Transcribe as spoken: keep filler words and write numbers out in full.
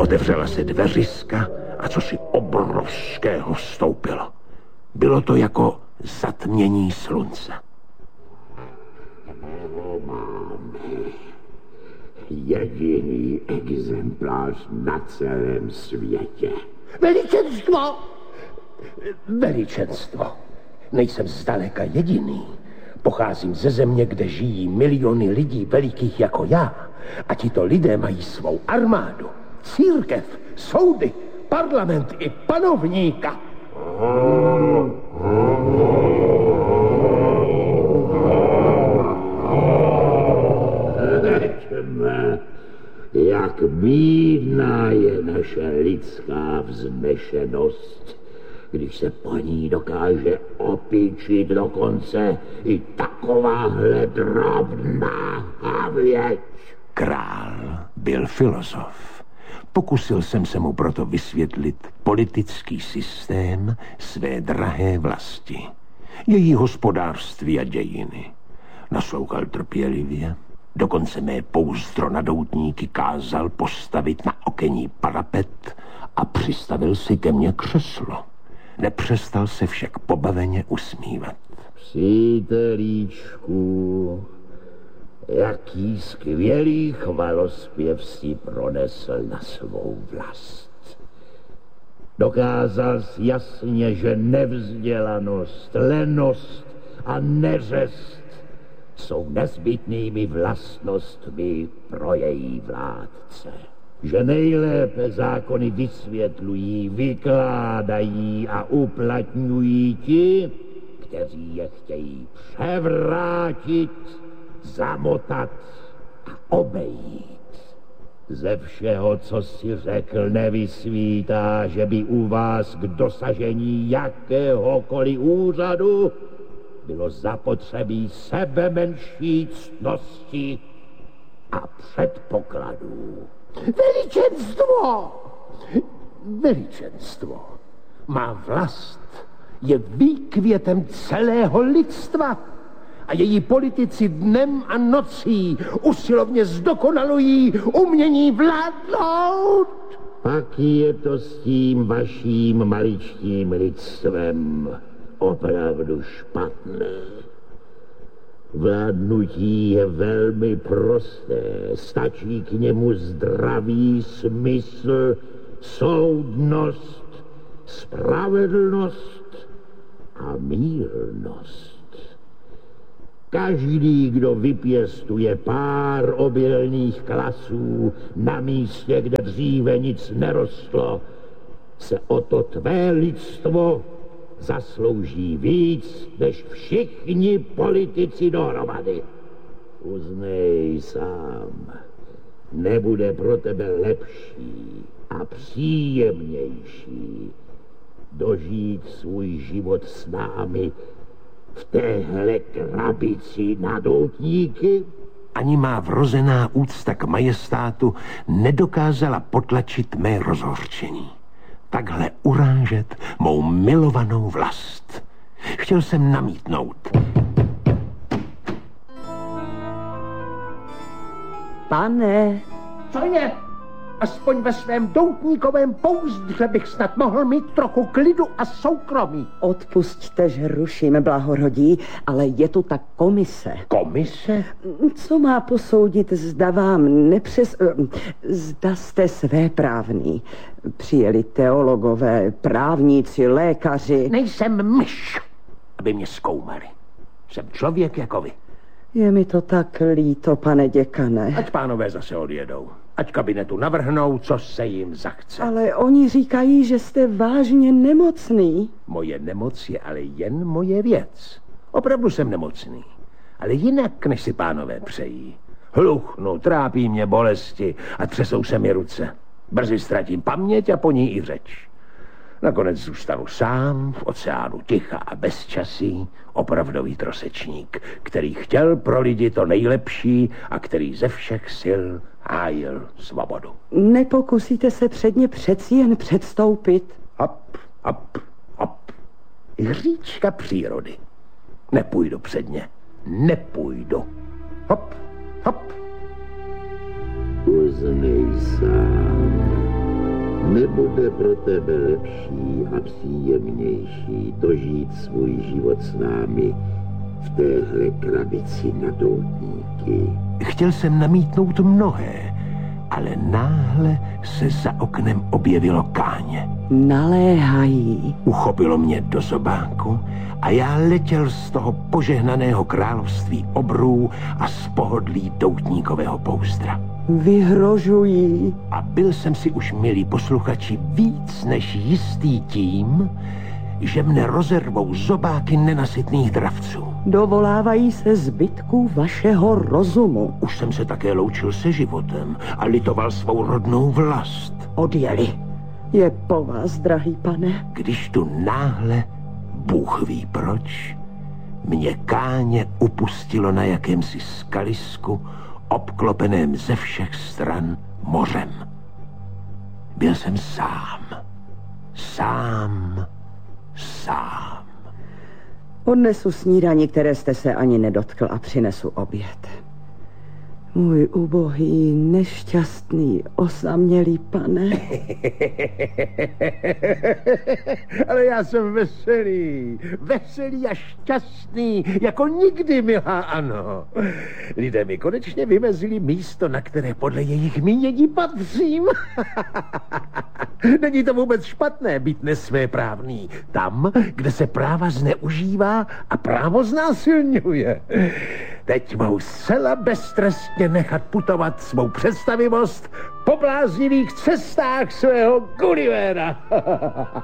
Otevřela se dveřiska a cosi obrovského vstoupilo. Bylo to jako zatmění slunce. Jediný exemplář na celém světě. Veličenstvo! Veličenstvo. Nejsem zdaleka jediný. Pocházím ze země, kde žijí miliony lidí velikých jako já. A tito lidé mají svou armádu, církev, soudy, parlament i panovníka. Jak bídná je naše lidská vznešenost, když se po ní dokáže opíčit dokonce i takováhle drobná havěť. Král byl filozof. Pokusil jsem se mu proto vysvětlit politický systém své drahé vlasti, její hospodářství a dějiny. Naslouchal trpělivě, dokonce mé pouzdro na doutníky kázal postavit na okenní parapet a přistavil si ke mně křeslo. Nepřestal se však pobaveně usmívat. Přítelíčku, jaký skvělý chvalospěv si pronesl na svou vlast. Dokázal jsi jasně, že nevzdělanost, lenost a neřest jsou nezbytnými vlastnostmi pro její vládce. Že nejlépe zákony vysvětlují, vykládají a uplatňují ti, kteří je chtějí převrátit, zamotat a obejít. Ze všeho, co si řekl, nevysvítá, že by u vás k dosažení jakéhokoliv úřadu bylo zapotřebí sebemenší ctnosti a předpokladů. Veličenstvo! Veličenstvo. Má vlast je výkvětem celého lidstva a její politici dnem a nocí usilovně zdokonalují umění vládnout. Pak je to s tím vaším maličkým lidstvem opravdu špatné. Vládnutí je velmi prosté, stačí k němu zdravý smysl, soudnost, spravedlnost a mírnost. Každý, kdo vypěstuje pár obilných klasů na místě, kde dříve nic nerostlo, se o to tvé lidstvo zaslouží víc než všichni politici dohromady. Uznej sám, nebude pro tebe lepší a příjemnější dožít svůj život s námi v téhle krabici na doutníky? Ani má vrozená úcta k majestátu nedokázala potlačit mé rozhořčení. Takhle urážet mou milovanou vlast. Chtěl jsem namítnout. Pane. Co je? Aspoň ve svém doutníkovém pouzdře bych snad mohl mít trochu klidu a soukromí. Odpusťte, že ruším, blahorodí, ale je tu ta komise. Komise? Co má posoudit, zda vám nepřes... Zda jste svéprávný. Přijeli teologové, právníci, lékaři. Nejsem myš, aby mě zkoumali. Jsem člověk jako vy. Je mi to tak líto, pane děkane. Ať pánové zase odjedou. Ať kabinetu navrhnou, co se jim zachce. Ale oni říkají, že jste vážně nemocný. Moje nemoc je ale jen moje věc. Opravdu jsem nemocný. Ale jinak, než si pánové přejí. Hluchnu, trápí mě bolesti a třesou se mi ruce. Brzy ztratím paměť a po ní i řeč. Nakonec zůstanu sám v oceánu ticha a bezčasí, opravdový trosečník, který chtěl pro lidi to nejlepší a který ze všech sil hájil svobodu. Nepokusíte se před ně přeci jen předstoupit? Hop, hop, hop. Hříčka přírody. Nepůjdu před ně. Nepůjdu. Hop, hop. Uznej sám, Nebude pro tebe lepší a příjemnější dožít svůj život s námi v téhle krabici na doutníky. Chtěl jsem namítnout mnohé, ale náhle se za oknem objevilo Káně. Naléhají. Uchopilo mě do zobáku a já letěl z toho požehnaného království obrů a z pohodlí doutníkového pouzdra. Vyhrožují. A byl jsem si už, milí posluchači, víc než jistý tím, že mne rozervou zobáky nenasytných dravců. Dovolávají se zbytků vašeho rozumu. Už jsem se také loučil se životem a litoval svou rodnou vlast. Odjeli. Je po vás, drahý pane. Když tu náhle, Bůh ví proč, mě Káně upustilo na jakémsi skalisku, obklopeném ze všech stran mořem. Byl jsem sám. Sám. Sám. Odnesu snídani, které jste se ani nedotkl, a přinesu oběd. Můj ubohý, nešťastný, osamělý pane. Ale já jsem veselý, veselý a šťastný, jako nikdy, milá Ano. Lidé mi konečně vymezili místo, na které podle jejich mínění patřím. Není to vůbec špatné být nesvéprávný tam, kde se práva zneužívá a právo znásilňuje. Teď mohu zcela beztrestně nechat putovat svou představivost po bláznivých cestách svého Gullivera.